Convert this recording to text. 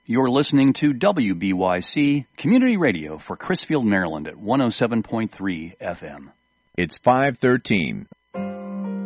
You're listening to WBYC Community Radio for Crisfield, Maryland at 107.3 FM. It's 5:13.